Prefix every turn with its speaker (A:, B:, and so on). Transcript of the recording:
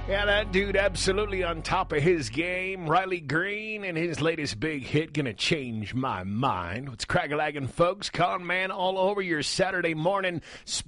A: Yeah, that dude absolutely on top of his game. Riley Green and his latest big hit, Gonna Change My Mind. What's crack-a-lagging, folks? Con Man all over your Saturday morning.